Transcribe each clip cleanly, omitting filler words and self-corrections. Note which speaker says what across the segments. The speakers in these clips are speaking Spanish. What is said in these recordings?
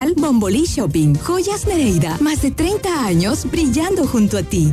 Speaker 1: Comercial Bombolí Shopping. Joyas Nereida, más de 30 años brillando junto a ti.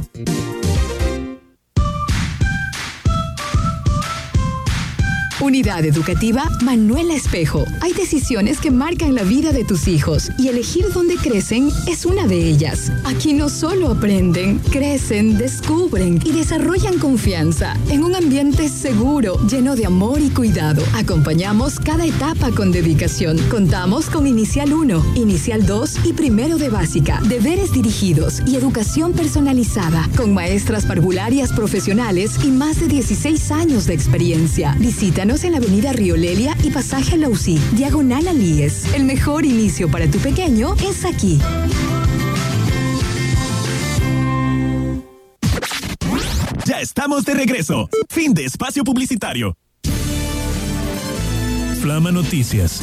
Speaker 1: Unidad Educativa Manuela Espejo. Hay decisiones que marcan la vida de tus hijos y elegir dónde crecen es una de ellas. Aquí no solo aprenden, crecen, descubren y desarrollan confianza en un ambiente seguro, lleno de amor y cuidado. Acompañamos cada etapa con dedicación. Contamos con Inicial 1, Inicial 2 y Primero de Básica, deberes dirigidos y educación personalizada, con maestras parvularias profesionales y más de 16 años de experiencia. Visítanos en la avenida Río Lelia y pasaje Lausí, diagonal Alíes. El mejor inicio para tu pequeño es aquí.
Speaker 2: Ya estamos de regreso. Fin de espacio publicitario. Flama Noticias.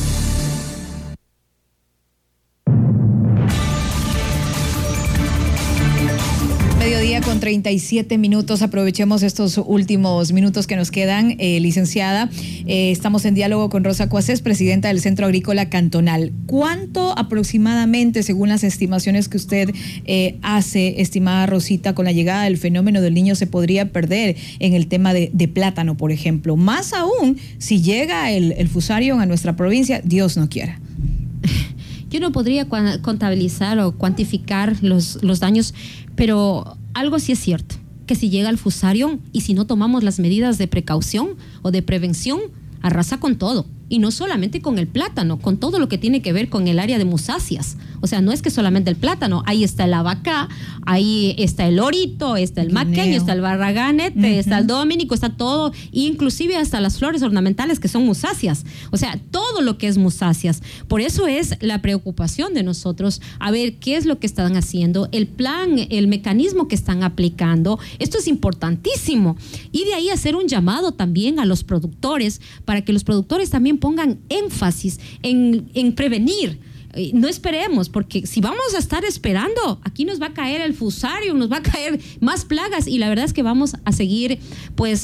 Speaker 3: Mediodía con 37 minutos. Aprovechemos estos últimos minutos que nos quedan, licenciada. Estamos en diálogo con Rosa Cuacés, presidenta del Centro Agrícola Cantonal. ¿Cuánto aproximadamente, según las estimaciones que usted hace, estimada Rosita, con la llegada del fenómeno del Niño se podría perder en el tema de plátano, por ejemplo? Más aún, si llega el Fusarium a nuestra provincia, Dios no quiera.
Speaker 4: Yo no podría contabilizar o cuantificar los daños, pero algo sí es cierto, que si llega el Fusarium y si no tomamos las medidas de precaución o de prevención, arrasa con todo. Y no solamente con el plátano, con todo lo que tiene que ver con el área de musáceas. O sea, no es que solamente el plátano, ahí está el abacá, ahí está el orito, está el maqueño, está el barraganet, está el dominico, está todo, inclusive hasta las flores ornamentales que son musáceas. O sea, todo lo que es musáceas. Por eso es la preocupación de nosotros, a ver qué es lo que están haciendo, el plan, el mecanismo que están aplicando. Esto es importantísimo. Y de ahí hacer un llamado también a los productores, para que los productores también pongan énfasis en prevenir. No esperemos, porque si vamos a estar esperando, aquí nos va a caer el Fusarium, nos va a caer más plagas y la verdad es que vamos a seguir pues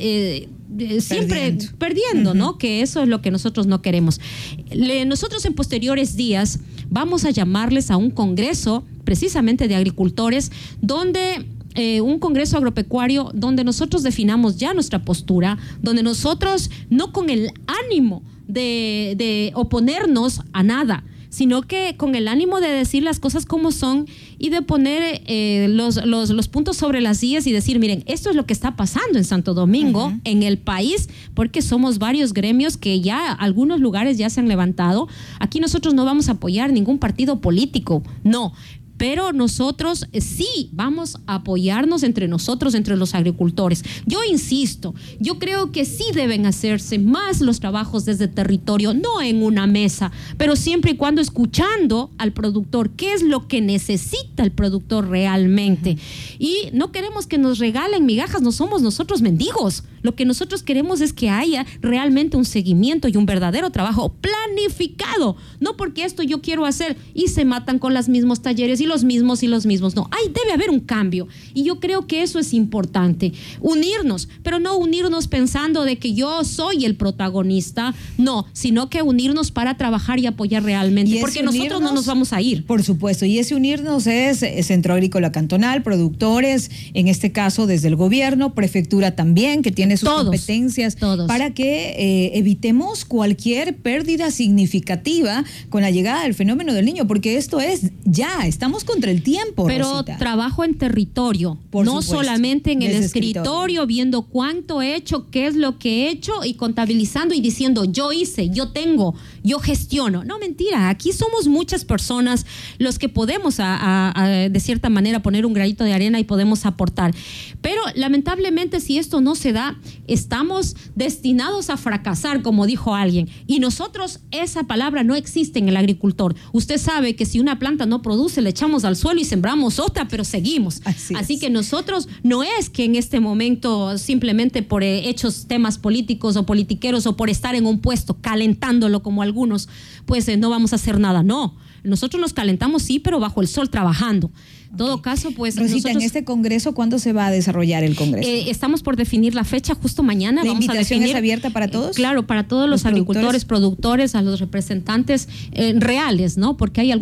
Speaker 4: siempre perdiendo, ¿no? Que eso es lo que nosotros no queremos. Nosotros en posteriores días vamos a llamarles a un congreso precisamente de agricultores, donde un congreso agropecuario donde nosotros definamos ya nuestra postura, donde nosotros no con el ánimo de oponernos a nada, sino que con el ánimo de decir las cosas como son y de poner los puntos sobre las IES y decir, miren, esto es lo que está pasando en Santo Domingo, en el país, porque somos varios gremios que ya algunos lugares ya se han levantado. Aquí nosotros no vamos a apoyar ningún partido político, no. Pero nosotros sí vamos a apoyarnos entre nosotros, entre los agricultores. Yo insisto, yo creo que sí deben hacerse más los trabajos desde territorio, no en una mesa, pero siempre y cuando escuchando al productor, qué es lo que necesita el productor realmente. Y no queremos que nos regalen migajas, no somos nosotros mendigos. Lo que nosotros queremos es que haya realmente un seguimiento y un verdadero trabajo planificado. No porque esto yo quiero hacer y se matan con los mismos talleres y los mismos. No, debe haber un cambio. Y yo creo que eso es importante. Unirnos, pero no unirnos pensando de que yo soy el protagonista, no, sino que unirnos para trabajar y apoyar realmente, porque nosotros no nos vamos a ir.
Speaker 3: Por supuesto, y ese unirnos es Centro Agrícola Cantonal, productores, en este caso desde el gobierno, prefectura también, que tiene sus competencias, para que evitemos cualquier pérdida significativa con la llegada del fenómeno del Niño, porque esto es ya, estamos contra el tiempo.
Speaker 4: Pero
Speaker 3: Rosita,
Speaker 4: trabajo en territorio, no solamente en el escritorio, viendo cuánto he hecho, qué es lo que he hecho y contabilizando y diciendo yo hice, yo tengo, yo gestiono. No, mentira, aquí somos muchas personas los que podemos de cierta manera poner un granito de arena y podemos aportar. Pero lamentablemente si esto no se da, estamos destinados a fracasar, como dijo alguien. Y nosotros, esa palabra no existe en el agricultor. Usted sabe que si una planta no produce, le echamos al suelo y sembramos otra, pero seguimos. Así que nosotros no es que en este momento simplemente por hechos temas políticos o politiqueros o por estar en un puesto calentándolo como algunos, pues no vamos a hacer nada. No, nosotros nos calentamos sí, pero bajo el sol trabajando. En todo caso, pues
Speaker 3: Rosita, nosotros, en este congreso, ¿cuándo se va a desarrollar el congreso?
Speaker 4: Estamos por definir la fecha justo mañana.
Speaker 3: ¿La invitación es abierta para todos?
Speaker 4: Claro, para todos los agricultores, productores, a los representantes reales, ¿no? Porque hay